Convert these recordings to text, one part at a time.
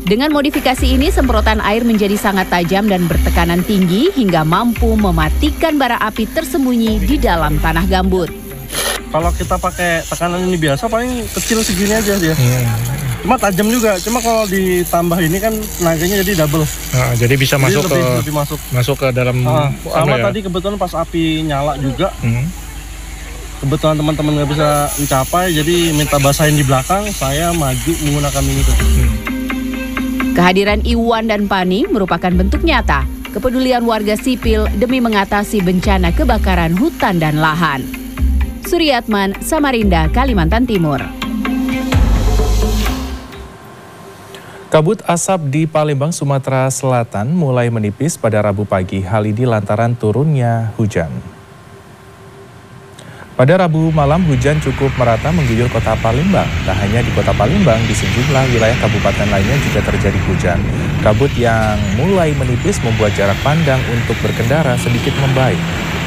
Dengan modifikasi ini, semprotan air menjadi sangat tajam dan bertekanan tinggi hingga mampu mematikan bara api tersembunyi di dalam tanah gambut. Kalau kita pakai tekanan ini biasa paling kecil segini aja dia. Cuma tajam juga. Cuma kalau ditambah ini kan tenaganya jadi double. Nah, jadi bisa jadi masuk lebih masuk ke dalam. Sama tadi kebetulan pas api nyala juga. Kebetulan teman-teman nggak bisa mencapai, jadi minta basahin di belakang. Saya maju menggunakan ini. Kehadiran Iwan dan Pani merupakan bentuk nyata kepedulian warga sipil demi mengatasi bencana kebakaran hutan dan lahan. Suryatman, Samarinda, Kalimantan Timur. Kabut asap di Palembang, Sumatera Selatan mulai menipis pada Rabu pagi. Hal ini lantaran turunnya hujan. Pada Rabu malam, hujan cukup merata mengguyur kota Palembang. Tak hanya di kota Palembang, di sejumlah wilayah kabupaten lainnya juga terjadi hujan. Kabut yang mulai menipis membuat jarak pandang untuk berkendara sedikit membaik.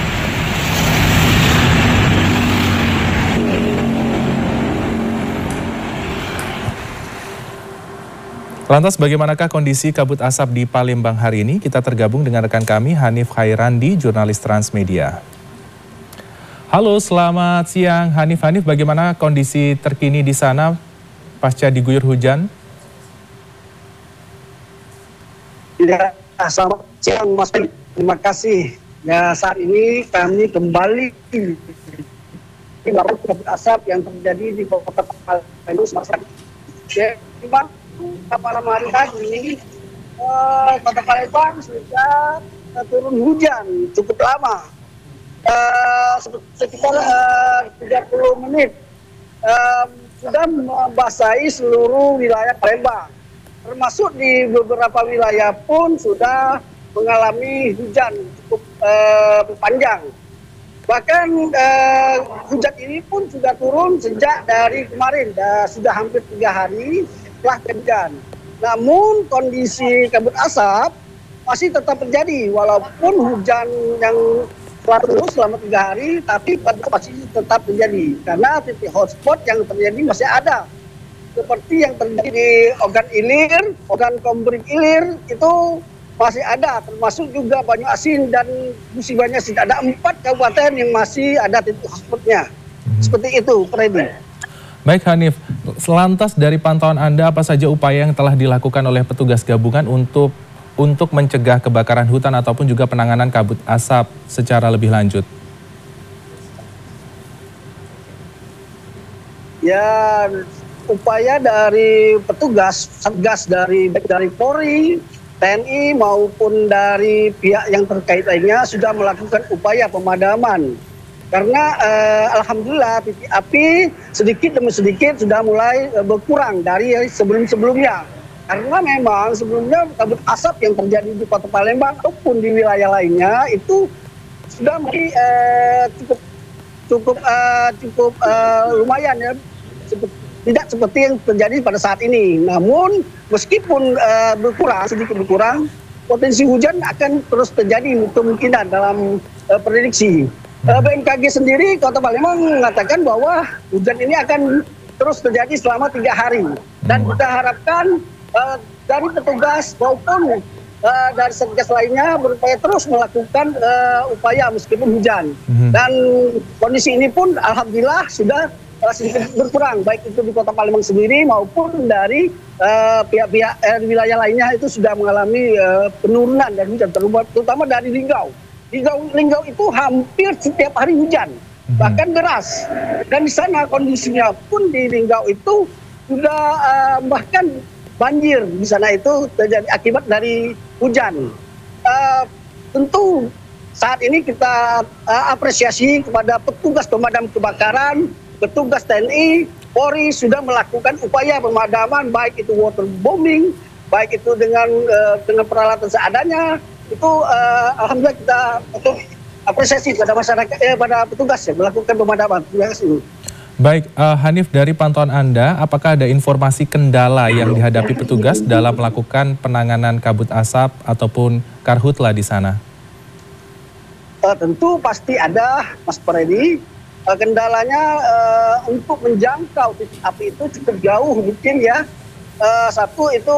Lantas bagaimanakah kondisi kabut asap di Palembang hari ini? Kita tergabung dengan rekan kami Hanif Khairandi, jurnalis Transmedia. Halo, selamat siang Hanif. Hanif, bagaimana kondisi terkini di sana pasca diguyur hujan? Ya, selamat siang Mas. Terima kasih. Ya, saat ini kami kembali di kabut asap yang terjadi di kota Palembang. Ya, pada malam hari tadi, kota Palembang sudah turun hujan cukup lama. Sekitar 30 menit sudah membasahi seluruh wilayah Palembang, termasuk di beberapa wilayah pun sudah mengalami hujan cukup panjang. Bahkan hujan ini pun sudah turun sejak dari kemarin, sudah hampir 3 hari telah hujan. Namun kondisi kabut asap masih tetap terjadi walaupun hujan yang terus selama 3 hari, tapi masih tetap terjadi karena titik hotspot yang terjadi masih ada, seperti yang terjadi di Ogan Ilir, Ogan Komering Ilir itu masih ada, termasuk juga Banyuasin dan Musi Banyasin. Ada 4 kabupaten yang masih ada titik hotspotnya. Seperti itu, Freddy. Baik Hanif, selantas dari pantauan Anda apa saja upaya yang telah dilakukan oleh petugas gabungan untuk mencegah kebakaran hutan ataupun juga penanganan kabut asap secara lebih lanjut? Ya, upaya dari petugas Satgas dari Polri, TNI maupun dari pihak yang terkait lainnya sudah melakukan upaya pemadaman. Karena alhamdulillah titik api sedikit demi sedikit sudah mulai berkurang dari sebelum-sebelumnya. Karena memang sebelumnya kabut asap yang terjadi di Kota Palembang ataupun di wilayah lainnya itu sudah cukup lumayan ya, tidak seperti yang terjadi pada saat ini. Namun meskipun sedikit berkurang, potensi hujan akan terus terjadi kemungkinan dalam prediksi. BMKG sendiri Kota Palembang mengatakan bahwa hujan ini akan terus terjadi selama 3 hari dan kita harapkan dari petugas maupun dari Satgas lainnya berupaya terus melakukan upaya meskipun hujan. Dan kondisi ini pun alhamdulillah sudah sedikit berkurang, baik itu di Kota Palembang sendiri maupun dari pihak-pihak wilayah lainnya itu sudah mengalami penurunan dan hujan, terutama dari Linggau. Linggau itu hampir setiap hari hujan, bahkan deras. Dan di sana kondisinya pun di Linggau itu sudah bahkan banjir di sana itu terjadi akibat dari hujan. Tentu saat ini kita apresiasi kepada petugas pemadam kebakaran, petugas TNI, Polri sudah melakukan upaya pemadaman, baik itu waterbombing, baik itu dengan peralatan seadanya. Itu alhamdulillah kita apresiasi pada masyarakat, pada petugas yang melakukan pemadaman. Terima kasih. Baik, Hanif, dari pantauan Anda, apakah ada informasi kendala yang dihadapi petugas dalam melakukan penanganan kabut asap ataupun karhutla di sana? Tentu pasti ada, Mas Freddy. Kendalanya untuk menjangkau titik api itu cukup jauh mungkin ya. Satu itu